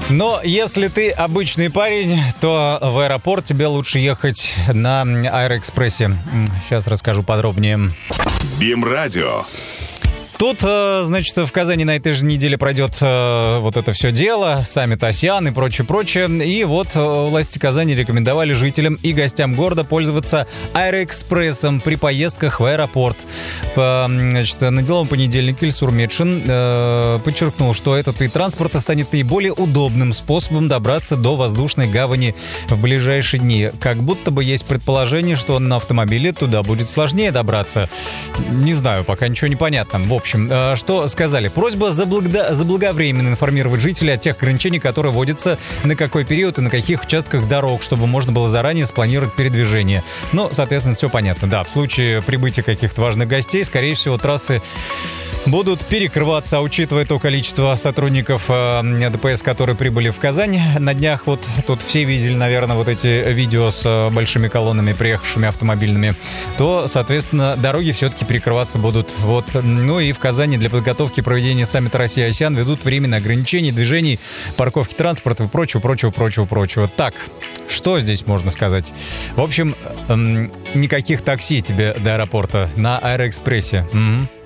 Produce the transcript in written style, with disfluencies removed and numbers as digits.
Но если ты обычный парень, то в аэропорт тебе лучше ехать на Аэроэкспрессе. Сейчас расскажу подробнее. БИМ-радио. Тут, значит, в Казани на этой же неделе пройдет вот это все дело, саммит АСЕАН и прочее. И вот власти Казани рекомендовали жителям и гостям города пользоваться Аэроэкспрессом при поездках в аэропорт. Значит, на деловом понедельнике Ильсур Метшин подчеркнул, что этот вид транспорта станет наиболее удобным способом добраться до воздушной гавани в ближайшие дни. Как будто бы есть предположение, что на автомобиле туда будет сложнее добраться. Не знаю, пока ничего не понятно. В общем, что сказали? Просьба заблаговременно информировать жителей о тех ограничениях, которые вводятся, на какой период и на каких участках дорог, чтобы можно было заранее спланировать передвижение. Ну, соответственно, все понятно. Да, в случае прибытия каких-то важных гостей, скорее всего, трассы будут перекрываться, а учитывая то количество сотрудников ДПС, которые прибыли в Казань на днях, вот тут все видели, наверное, вот эти видео с большими колоннами, приехавшими автомобильными, то, соответственно, дороги все-таки перекрываться будут. Вот. Ну и в Казани для подготовки проведения саммита Россия-АСЕАН ведут временные ограничения движений, парковки транспорта и прочего. Так, что здесь можно сказать? В общем, никаких такси тебе до аэропорта на Аэроэкспрессе.